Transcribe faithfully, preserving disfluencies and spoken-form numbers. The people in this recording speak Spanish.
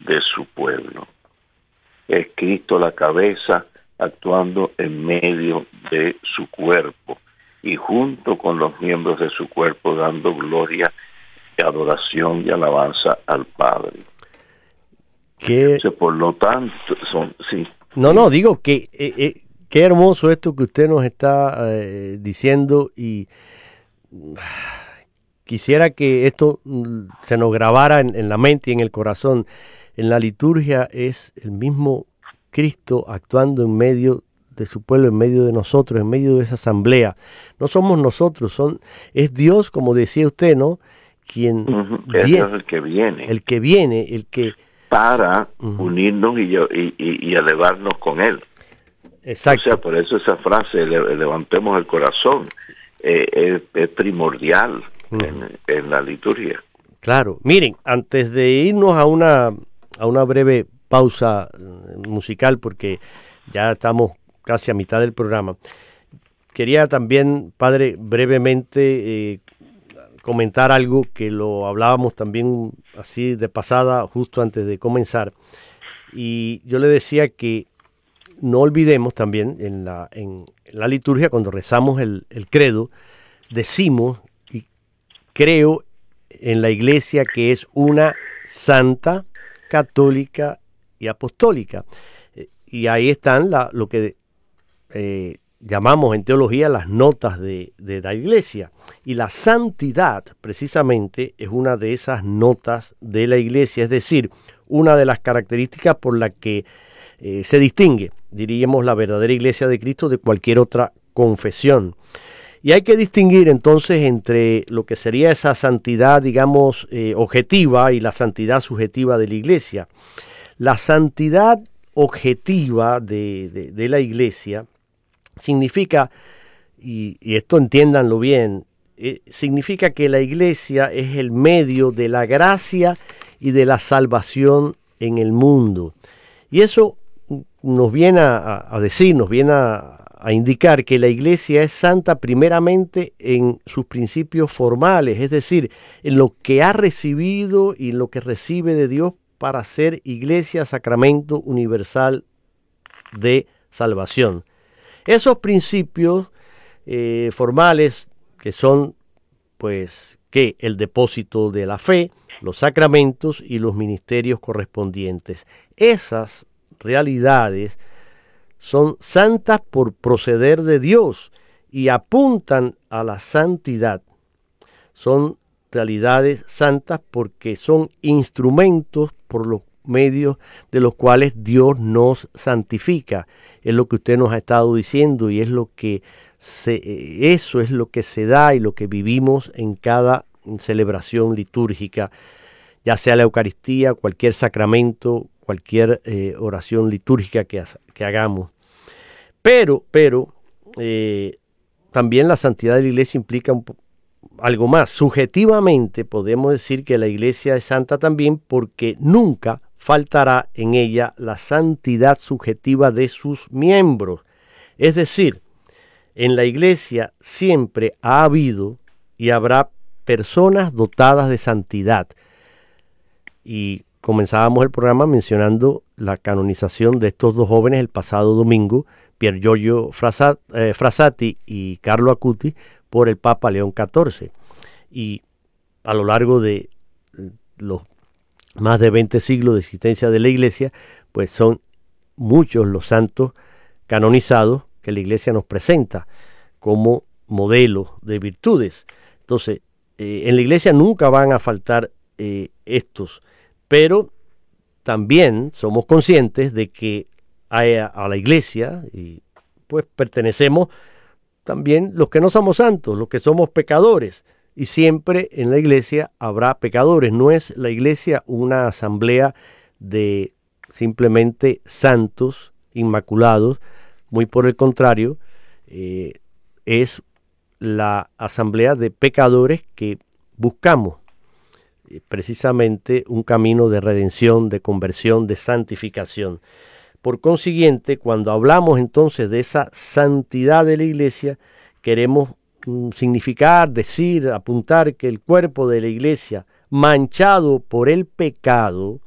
de su pueblo. Es Cristo la cabeza actuando en medio de su cuerpo y junto con los miembros de su cuerpo dando gloria, adoración y alabanza al Padre. Que, o sea, por lo tanto, son, sí. No, no, digo que eh, eh, qué hermoso esto que usted nos está eh, diciendo y uh, quisiera que esto uh, se nos grabara en, en la mente y en el corazón. En la liturgia es el mismo Cristo actuando en medio de su pueblo, en medio de nosotros, en medio de esa asamblea. No somos nosotros, son es Dios, como decía usted, ¿no? Quien uh-huh. viene, es el que viene. El que viene, el que... Para uh-huh. unirnos y, y, y, y elevarnos con Él. Exacto. O sea, por eso esa frase, le, levantemos el corazón, eh, es, es primordial uh-huh. en, en la liturgia. Claro. Miren, antes de irnos a una, a una breve pausa musical, porque ya estamos casi a mitad del programa, quería también, padre, brevemente eh, comentar algo que lo hablábamos también así de pasada justo antes de comenzar, y yo le decía que no olvidemos también en la, en, en la liturgia, cuando rezamos el, el credo, decimos y creo en la iglesia que es una santa, católica y apostólica. Y ahí están la, lo que eh, llamamos en teología las notas de, de la iglesia. Y la santidad, precisamente, es una de esas notas de la iglesia, es decir, una de las características por las que eh, se distingue, diríamos, la verdadera iglesia de Cristo de cualquier otra confesión. Y hay que distinguir entonces entre lo que sería esa santidad, digamos, eh, objetiva y la santidad subjetiva de la iglesia. La santidad objetiva de, de, de la iglesia significa, y, y esto entiéndanlo bien, eh, significa que la iglesia es el medio de la gracia y de la salvación en el mundo. Y eso nos viene a, a decir, nos viene a, a indicar que la iglesia es santa primeramente en sus principios formales, es decir, en lo que ha recibido y en lo que recibe de Dios para ser iglesia, sacramento universal de salvación. Esos principios eh, formales que son, pues, que el depósito de la fe, los sacramentos y los ministerios correspondientes. Esas realidades son santas por proceder de Dios y apuntan a la santidad. Son realidades santas porque son instrumentos por los medios de los cuales Dios nos santifica. Es lo que usted nos ha estado diciendo y es lo que se, eso es lo que se da y lo que vivimos en cada celebración litúrgica, ya sea la Eucaristía, cualquier sacramento, cualquier eh, oración litúrgica que, que hagamos. Pero, pero eh, también la santidad de la iglesia implica un poco algo más. Subjetivamente podemos decir que la iglesia es santa también porque nunca faltará en ella la santidad subjetiva de sus miembros. Es decir, en la iglesia siempre ha habido y habrá personas dotadas de santidad. Y comenzábamos el programa mencionando la canonización de estos dos jóvenes el pasado domingo, Pier Giorgio Frassati y Carlo Acuti, por el Papa León catorce. Y a lo largo de los más de veinte siglos de existencia de la Iglesia, pues son muchos los santos canonizados que la Iglesia nos presenta como modelo de virtudes. Entonces, eh, en la Iglesia nunca van a faltar eh, estos, pero también somos conscientes de que a, a la Iglesia, y pues pertenecemos también los que no somos santos, los que somos pecadores, y siempre en la iglesia habrá pecadores. No es la iglesia una asamblea de simplemente santos, inmaculados, muy por el contrario, eh, es la asamblea de pecadores que buscamos eh, precisamente un camino de redención, de conversión, de santificación. Por consiguiente, cuando hablamos entonces de esa santidad de la iglesia, queremos mm, significar, decir, apuntar que el cuerpo de la iglesia, manchado por el pecado,